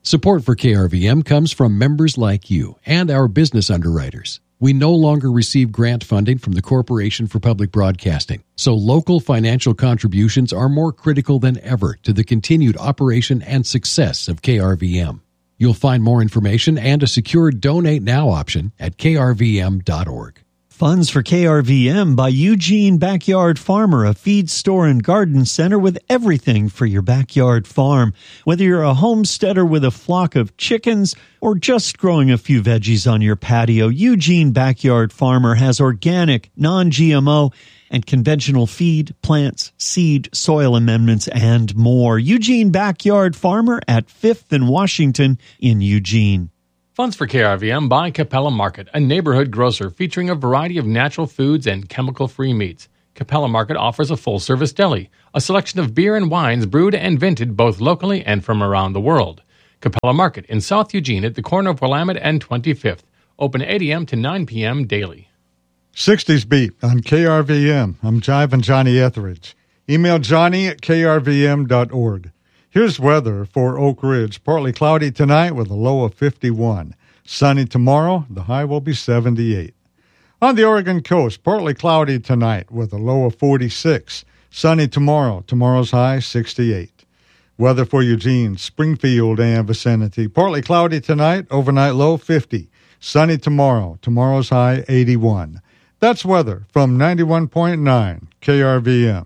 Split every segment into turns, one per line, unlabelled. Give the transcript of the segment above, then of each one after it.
Support for KRVM comes from members like you and our business underwriters. We no longer receive grant funding from the Corporation for Public Broadcasting, so local financial contributions are more critical than ever to the continued operation and success of KRVM. You'll find more information and a secure Donate Now option at krvm.org.
Funds for KRVM by Eugene Backyard Farmer, a feed store and garden center with everything for your backyard farm. Whether you're a homesteader with a flock of chickens or just growing a few veggies on your patio, Eugene Backyard Farmer has organic, non-GMO, and conventional feed, plants, seed, soil amendments, and more. Eugene Backyard Farmer at 5th and Washington in Eugene.
Funds for KRVM by Capella Market, a neighborhood grocer featuring a variety of natural foods and chemical-free meats. Capella Market offers a full-service deli, a selection of beer and wines brewed and vinted both locally and from around the world. Capella Market in South Eugene at the corner of Willamette and 25th. Open 8 a.m. to 9 p.m. daily.
60s Beat on KRVM. I'm Jive Johnny Etheridge. Email Johnny at krvm.org. Here's weather for Oak Ridge. Partly cloudy tonight with a low of 51. Sunny tomorrow. The high will be 78. On the Oregon coast, partly cloudy tonight with a low of 46. Sunny tomorrow. Tomorrow's high 68. Weather for Eugene, Springfield, and vicinity. Partly cloudy tonight. Overnight low 50. Sunny tomorrow. Tomorrow's high 81. That's weather from 91.9 KRVM.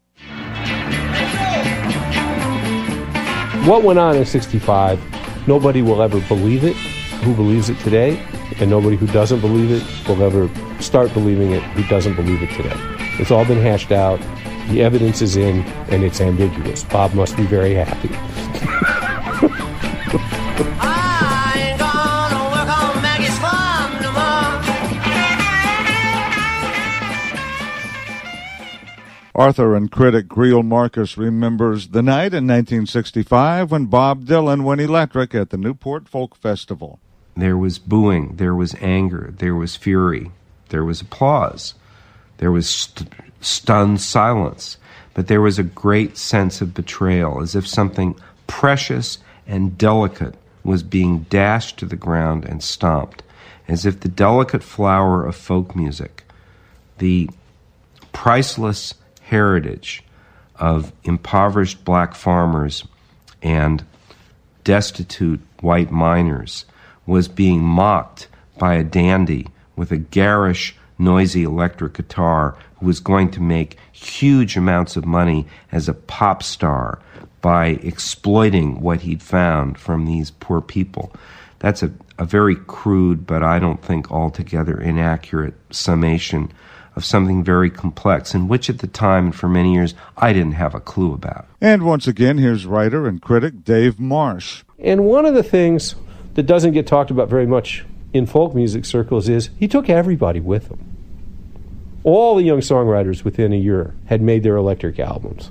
What went on in 65, nobody will ever believe it who believes it today, and nobody who doesn't believe it will ever start believing it who doesn't believe it today. It's all been hashed out, the evidence is in, and it's ambiguous. Bob must be very happy.
Author and critic Greil Marcus remembers the night in 1965 when Bob Dylan went electric at the Newport Folk Festival.
There was booing, there was anger, there was fury, there was applause, there was stunned silence, but there was a great sense of betrayal, as if something precious and delicate was being dashed to the ground and stomped, as if the delicate flower of folk music, the priceless heritage of impoverished black farmers and destitute white miners, was being mocked by a dandy with a garish, noisy electric guitar who was going to make huge amounts of money as a pop star by exploiting what he'd found from these poor people. That's a very crude, but I don't think altogether inaccurate summation of something very complex, and which at the time and for many years I didn't have a clue about.
And once again, here's writer and critic Dave Marsh.
And one of the things that doesn't get talked about very much in folk music circles is he took everybody with him. All the young songwriters within a year had made their electric albums,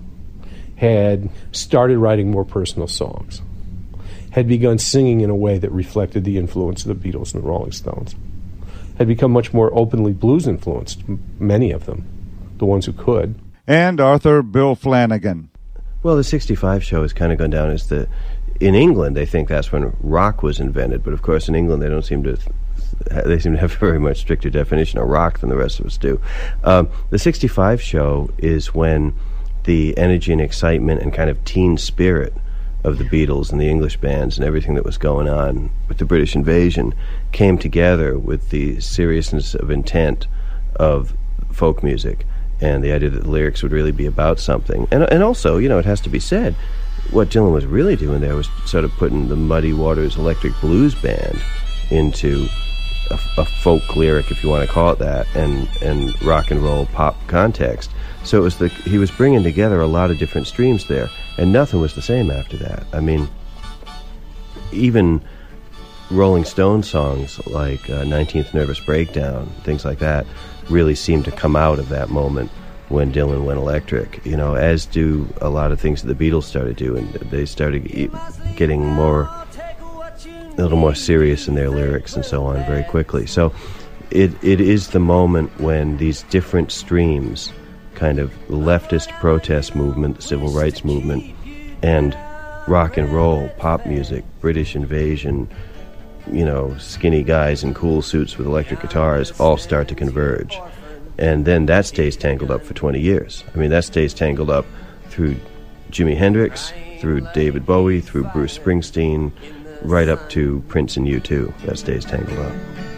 had started writing more personal songs, had begun singing in a way that reflected the influence of the Beatles and the Rolling Stones, had become much more openly blues-influenced, many of them, the ones who could.
And Arthur Bill Flanagan.
Well, the 65 show has kind of gone down as the... In England, they think that's when rock was invented, but of course in England they seem to have a very much stricter definition of rock than the rest of us do. The 65 show is when the energy and excitement and kind of teen spirit of the Beatles and the English bands and everything that was going on with the British invasion came together with the seriousness of intent of folk music and the idea that the lyrics would really be about something. And also, you know, it has to be said, what Dylan was really doing there was sort of putting the Muddy Waters Electric Blues Band into a folk lyric, if you want to call it that, and rock and roll pop context. So it was he was bringing together a lot of different streams there, and nothing was the same after that. I mean, even Rolling Stone songs like 19th Nervous Breakdown, things like that, really seemed to come out of that moment when Dylan went electric, you know, as do a lot of things that the Beatles started doing. They started getting a little more serious in their lyrics and so on very quickly. So it is the moment when these different streams, kind of leftist protest movement, the civil rights movement, and rock and roll, pop music, British invasion, skinny guys in cool suits with electric guitars all start to converge. And then that stays tangled up for 20 years. I mean, that stays tangled up through Jimi Hendrix, through David Bowie, through Bruce Springsteen, right up to Prince and U2. That stays tangled up.